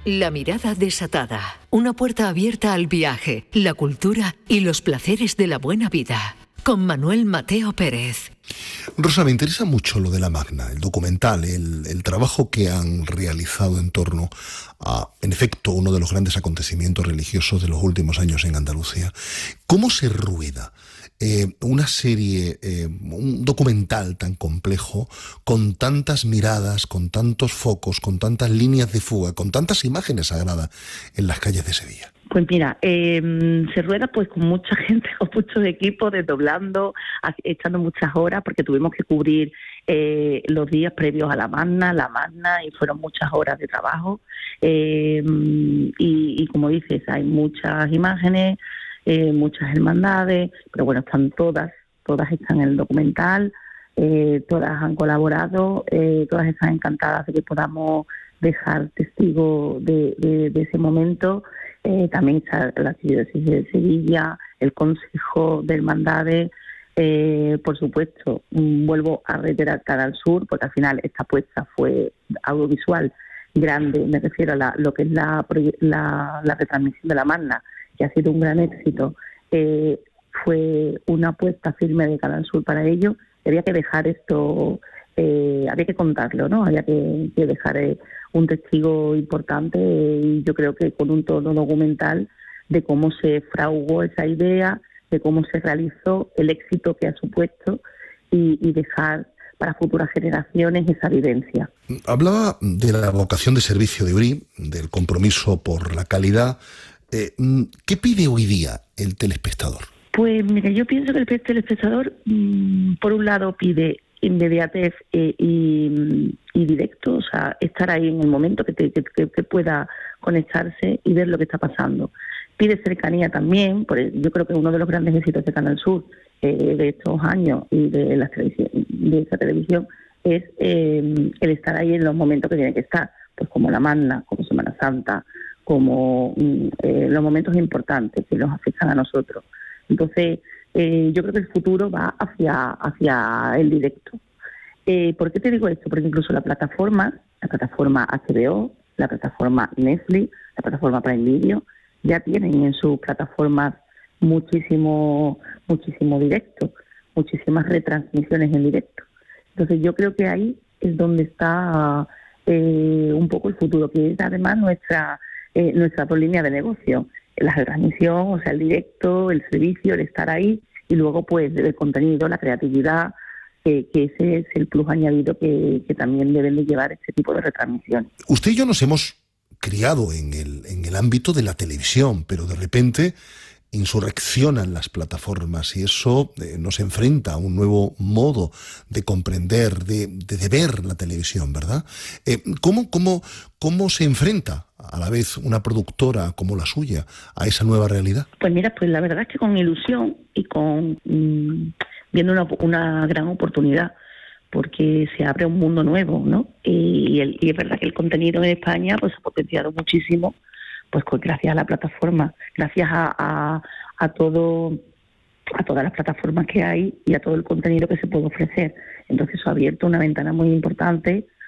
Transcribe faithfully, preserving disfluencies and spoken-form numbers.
La mirada desatada. Una puerta abierta al viaje, la cultura y los placeres de la buena vida. Con Manuel Mateo Pérez. Rosa, me interesa mucho lo de la Magna, el documental, el, el trabajo que han realizado en torno a, en efecto, uno de los grandes acontecimientos religiosos de los últimos años en Andalucía. ¿Cómo se rueda eh, una serie, eh, un documental tan complejo, con tantas miradas, con tantos focos, con tantas líneas de fuga, con tantas imágenes sagradas en las calles de Sevilla? Pues mira, eh, se rueda pues con mucha gente, con muchos equipos, desdoblando, echando muchas horas, porque tuvimos que cubrir eh, los días previos a la Magna, la Magna, y fueron muchas horas de trabajo. Eh, y, y como dices, hay muchas imágenes, eh, muchas hermandades, pero bueno, están todas, todas están en el documental, eh, todas han colaborado, eh, todas están encantadas de que podamos dejar testigo de, de, de ese momento. Eh, también está la Archidiócesis de Sevilla, el Consejo de Hermandades, eh, por supuesto, mm, vuelvo a reiterar Canal Sur, porque al final esta apuesta fue audiovisual grande, me refiero a la, lo que es la, la, la retransmisión de la Magna, que ha sido un gran éxito, eh, fue una apuesta firme de Canal Sur para ello. Había que dejar esto, eh, había que contarlo, ¿no? Había que, que dejar eh, un testigo importante, eh, y yo creo que con un tono documental de cómo se fraguó esa idea, de cómo se realizó, el éxito que ha supuesto, y, y dejar para futuras generaciones esa evidencia. Hablaba de la vocación de servicio de U R I, del compromiso por la calidad. Eh, ¿Qué pide hoy día el telespectador? Pues mira, yo pienso que el telespectador, mmm, por un lado, pide inmediatez eh, y, y directo, o sea, estar ahí en el momento, que, te, que, que pueda conectarse y ver lo que está pasando. Pide cercanía también, por el, yo creo que uno de los grandes éxitos de Canal Sur eh, de estos años y de la televisión, de esta televisión, es eh, el estar ahí en los momentos que tiene que estar, pues como la Magna, como Semana Santa, como eh, los momentos importantes que nos afectan a nosotros. Entonces, eh, yo creo que el futuro va hacia, hacia el directo. Eh, ¿Por qué te digo esto? Porque incluso la plataforma, la plataforma H B O, la plataforma Netflix, la plataforma Prime Video, ya tienen en sus plataformas muchísimo, muchísimo directo, muchísimas retransmisiones en directo. Entonces yo creo que ahí es donde está eh, un poco el futuro, que es además nuestra, eh, nuestra línea de negocio. La retransmisión, o sea, el directo, el servicio, el estar ahí, y luego pues el contenido, la creatividad, eh, que ese es el plus añadido que, que también deben de llevar este tipo de retransmisiones. Usted y yo nos hemos criado en el, en el ámbito de la televisión, pero de repente insurreccionan las plataformas y eso eh, nos enfrenta a un nuevo modo de comprender, de, de, de ver la televisión, ¿verdad? Eh, ¿cómo, cómo, ¿Cómo se enfrenta a la vez una productora como la suya a esa nueva realidad? Pues mira, pues la verdad es que con ilusión y con mmm, viendo una, una gran oportunidad, porque se abre un mundo nuevo, ¿no? Y, el, y es verdad que el contenido en España pues ha potenciado muchísimo, pues gracias a la plataforma, gracias a, a, a todo, a todas las plataformas que hay y a todo el contenido que se puede ofrecer. Entonces eso ha abierto una ventana muy importante